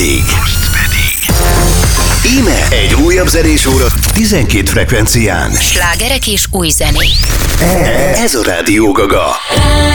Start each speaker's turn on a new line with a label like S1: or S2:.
S1: pedig. Íme egy újabb zenésóra 12 frekvencián.
S2: Slágerek és új zenék.
S1: Ez a Rádió Gaga.